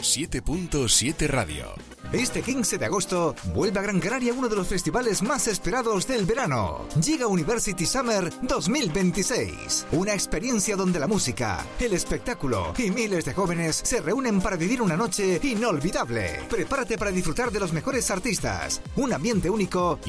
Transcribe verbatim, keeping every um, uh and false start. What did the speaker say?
siete punto siete Radio. Este quince de agosto vuelve a Gran Canaria uno de los festivales más esperados del verano. Llega University Summer dos mil veintiséis. Una experiencia donde la música, el espectáculo y miles de jóvenes se reúnen para vivir una noche inolvidable. Prepárate para disfrutar de los mejores artistas, un ambiente único